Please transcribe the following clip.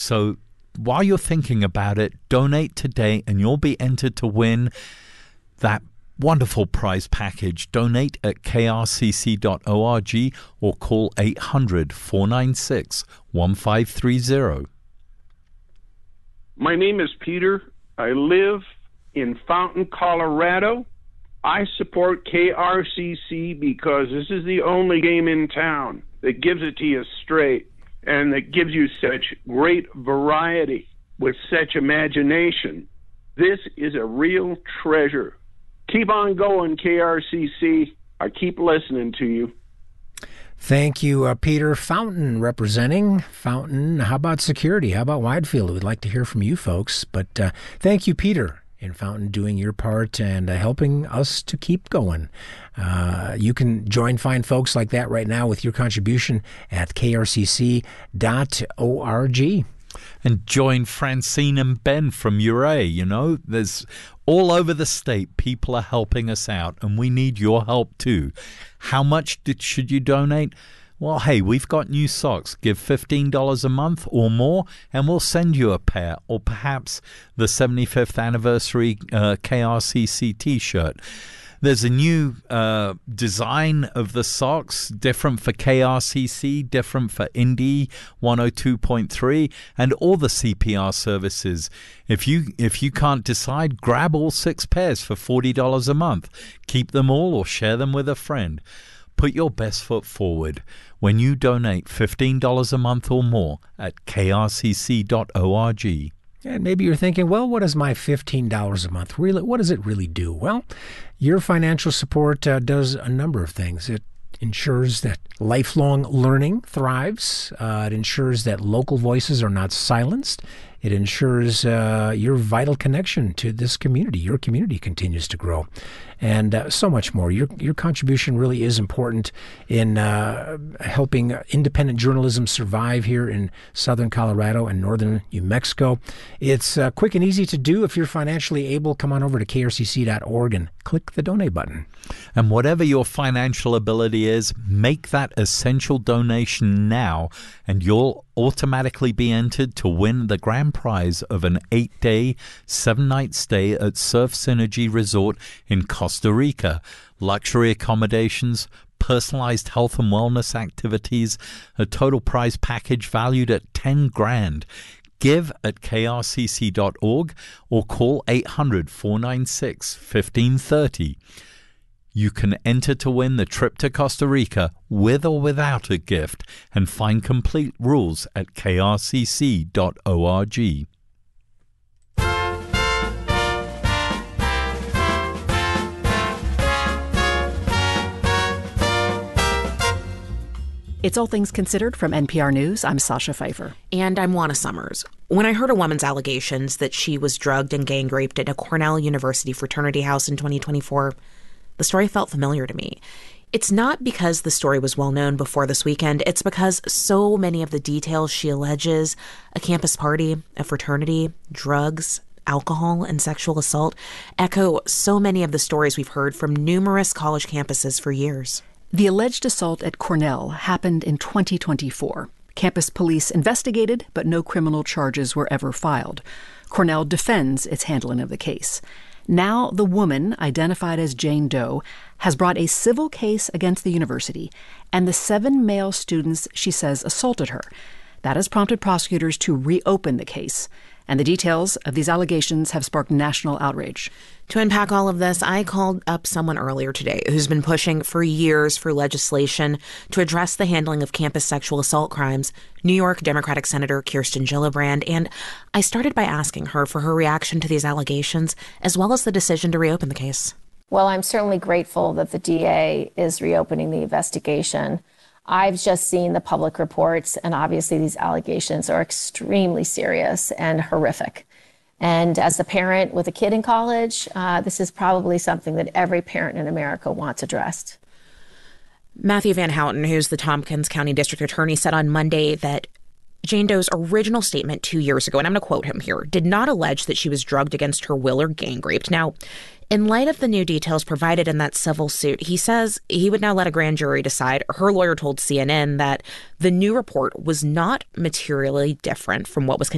So while you're thinking about it, donate today and you'll be entered to win that wonderful prize package. Donate at krcc.org or call 800-496-1530. My name is Peter. I live in Fountain, Colorado. I support KRCC because this is the only game in town that gives it to you straight and that gives you such great variety with such imagination. This is a real treasure. Keep on going, KRCC. I keep listening to you. Thank you, Peter. Fountain representing. Fountain, how about security? How about Widefield? We'd like to hear from you folks. But thank you, Peter, in Fountain, doing your part and helping us to keep going. You can join fine folks like that right now with your contribution at krcc.org. And join Francine and Ben from Uray. There's all over the state, people are helping us out, and we need your help too. How much should you donate? Well, hey, we've got new socks. Give $15 a month or more, and we'll send you a pair, or perhaps the 75th anniversary KRCC T-shirt. There's a new design of the socks, different for KRCC, different for Indy 102.3, and all the CPR services. If you can't decide, grab all 6 pairs for $40 a month. Keep them all or share them with a friend. Put your best foot forward when you donate $15 a month or more at krcc.org. And maybe you're thinking, well, what does my $15 a month really, what does it really do? Well, your financial support does a number of things. It ensures that lifelong learning thrives. It ensures that local voices are not silenced. It ensures your vital connection to this community. Your community continues to grow. And so much more. Your contribution really is important in helping independent journalism survive here in southern Colorado and northern New Mexico. It's quick and easy to do. If you're financially able, come on over to krcc.org and click the donate button. And whatever your financial ability is, make that essential donation now, and you'll automatically be entered to win the grand prize of an 8-day, 7-night stay at Surf Synergy Resort in Costa Rica. Luxury accommodations, personalized health and wellness activities, a total prize package valued at $10,000. Give at krcc.org or call 800-496-1530. You can enter to win the trip to Costa Rica with or without a gift, and find complete rules at krcc.org. It's All Things Considered from NPR News. I'm Sasha Pfeiffer. And I'm Juana Summers. When I heard a woman's allegations that she was drugged and gang raped at a Cornell University fraternity house in 2024, the story felt familiar to me. It's not because the story was well known before this weekend. It's because so many of the details she alleges, a campus party, a fraternity, drugs, alcohol, and sexual assault, echo so many of the stories we've heard from numerous college campuses for years. The alleged assault at Cornell happened in 2024. Campus police investigated, but no criminal charges were ever filed. Cornell defends its handling of the case. Now, the woman, identified as Jane Doe, has brought a civil case against the university and the 7 male students she says assaulted her. That has prompted prosecutors to reopen the case. And the details of these allegations have sparked national outrage. To unpack all of this, I called up someone earlier today who's been pushing for years for legislation to address the handling of campus sexual assault crimes, New York Democratic Senator Kirsten Gillibrand. And I started by asking her for her reaction to these allegations, as well as the decision to reopen the case. Well, I'm certainly grateful that the DA is reopening the investigation. I've just seen the public reports, and obviously these allegations are extremely serious and horrific. And as a parent with a kid in college, this is probably something that every parent in America wants addressed. Matthew Van Houten, who's the Tompkins County District Attorney, said on Monday that Jane Doe's original statement 2 years ago, and I'm going to quote him here, did not allege that she was drugged against her will or gang raped. Now, in light of the new details provided in that civil suit, he says he would now let a grand jury decide. Her lawyer told CNN that the new report was not materially different from what was